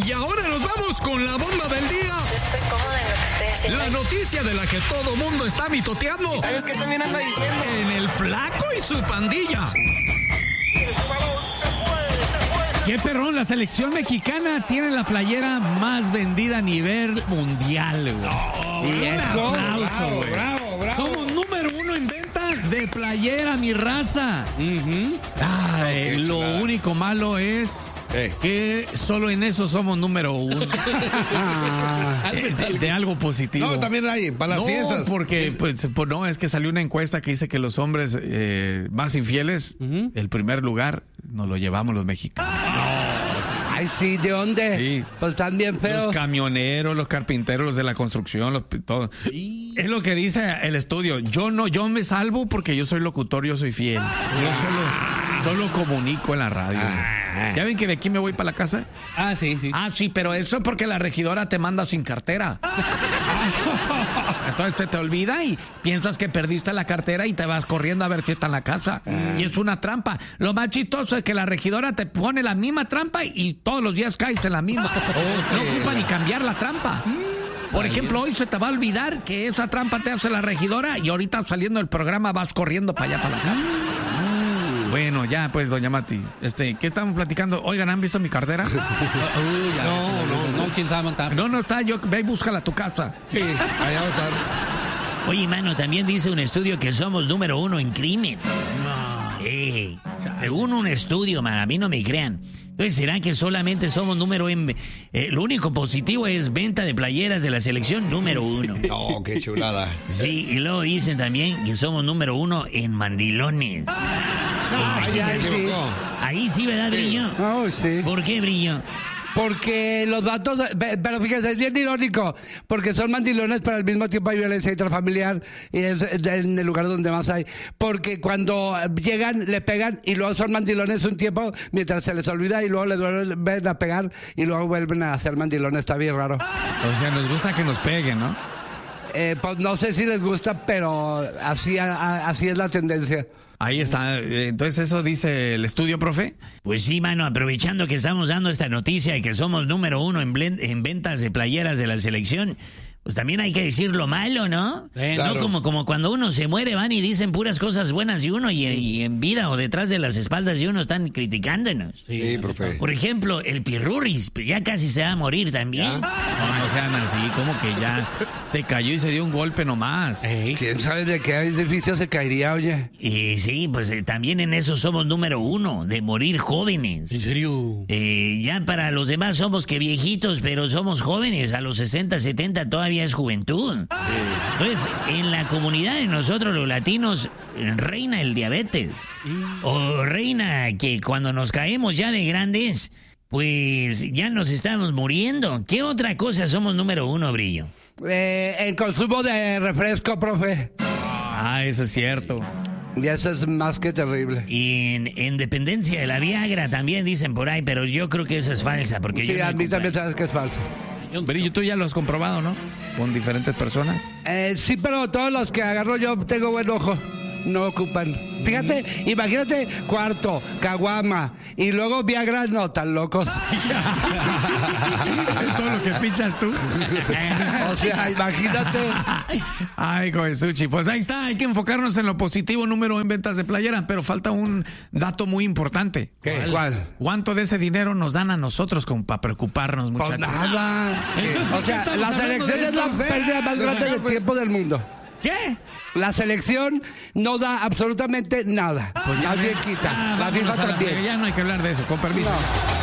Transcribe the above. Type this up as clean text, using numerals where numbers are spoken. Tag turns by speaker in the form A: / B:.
A: Y ahora nos vamos con la bomba del día.
B: Estoy cómoda en lo que estoy haciendo.
A: La noticia de la que todo mundo está mitoteando.
C: ¿Sabes qué también anda diciendo?
A: En el Flaco y su pandilla.
D: Qué perrón, la selección mexicana tiene la playera más vendida a nivel mundial, güey.
E: Y eso,
D: aplauso, güey.
E: bravo.
D: Somos número 1 en venta de playera, mi raza. Ay, lo único malo es que solo en eso somos número 1. De algo positivo.
E: No, también hay para las fiestas.
D: Porque pues no, es que salió una encuesta que dice que los hombres más infieles, el primer lugar, nos lo llevamos los mexicanos.
F: Ay, sí, ¿de dónde?
D: Sí.
F: Pues están bien feos.
D: Los camioneros, los carpinteros, los de la construcción, todo. Es lo que dice el estudio. Yo me salvo porque yo soy locutor, yo soy fiel. Yo solo comunico en la radio. ¿Ya ven que de aquí me voy para la casa?
G: Ah, sí.
D: Ah, sí, pero eso es porque la regidora te manda sin cartera. Entonces se te olvida y piensas que perdiste la cartera y te vas corriendo a ver si está en la casa. Y es una trampa. Lo más chistoso es que la regidora te pone la misma trampa y todos los días caes en la misma. No ocupa ni cambiar la trampa. Por ejemplo, hoy se te va a olvidar que esa trampa te hace la regidora y ahorita saliendo del programa vas corriendo para allá, para la casa. Bueno, ya pues, doña Mati, ¿qué estamos platicando? Oigan, ¿han visto mi cartera?
G: No, quién sabe montar.
D: No está, ve y búscala a tu casa.
E: Sí, allá va a estar.
H: Oye, mano, también dice un estudio que somos número 1 en crimen. Según un estudio, man, a mí no me crean. Entonces, ¿será que solamente somos número en... lo único positivo es venta de playeras de la selección número 1.
E: No, qué chulada.
H: Sí, y luego dicen también que somos número 1 en mandilones.
E: Se equivocó.
H: Ahí sí, ¿verdad, Brillo?
F: Oh, sí.
H: ¿Por qué, Brillo?
F: Porque los vatos, pero fíjense, es bien irónico, porque son mandilones, pero al mismo tiempo hay violencia intrafamiliar y es en el lugar donde más hay. Porque cuando llegan, le pegan y luego son mandilones un tiempo mientras se les olvida y luego les vuelven a pegar y luego vuelven a hacer mandilones. Está bien raro.
D: O sea, nos gusta que nos peguen, ¿no?
F: Pues no sé si les gusta, pero así es la tendencia.
D: Ahí está. Entonces, ¿eso dice el estudio, profe?
H: Pues sí, mano, aprovechando que estamos dando esta noticia y que somos número 1 en ventas de playeras de la selección, pues también hay que decir lo malo, ¿no?
E: Claro.
H: No como cuando uno se muere, van y dicen puras cosas buenas de uno y en vida o detrás de las espaldas de uno están criticándonos.
E: Sí, profe.
H: Por ejemplo, el Pirurris, pues ya casi se va a morir también.
D: No sean así, como que ya se cayó y se dio un golpe nomás.
F: ¿Quién sabe de qué edificio se caería, oye?
H: Y sí, pues también en eso somos número 1, de morir jóvenes.
G: ¿En serio?
H: Ya para los demás somos que viejitos, pero somos jóvenes. A los 60, 70 todavía es juventud. Entonces, en la comunidad de nosotros los latinos reina el diabetes. O reina que cuando nos caemos ya de grandes, pues ya nos estamos muriendo. ¿Qué otra cosa somos número 1, Brillo?
F: El consumo de refresco, profe.
D: Ah, eso es cierto.
F: Y eso es más que terrible.
H: Y en dependencia de la Viagra también dicen por ahí, pero yo creo que esa es falsa. Porque
F: Sí,
H: yo
F: a mí también sabes que es falso.
D: Brillo, tú ya lo has comprobado, ¿no? Con diferentes personas.
F: Sí, pero todos los que agarro yo tengo buen ojo. No ocupan. Fíjate, imagínate cuarto, caguama y luego Viagra, no tan locos.
D: Es todo lo que pinchas tú.
F: O sea, imagínate.
D: Ay, Koesuchi, pues ahí está, hay que enfocarnos en lo positivo, número en ventas de playera, pero falta un dato muy importante.
F: ¿Cuál?
D: ¿Cuánto de ese dinero nos dan a nosotros como para preocuparnos,
F: Pues
D: muchachos?
F: nada. O sea, la selección es la pérdida más grande de tiempo del mundo.
D: ¿Qué?
F: La selección no da absolutamente nada.
D: Pues ya
F: Más bien
D: ven.
F: quita.
D: Ah,
F: La
D: vámonos
F: FIFA
D: a la
F: también.
D: frega, ya no hay que hablar de eso, con permiso.
F: No.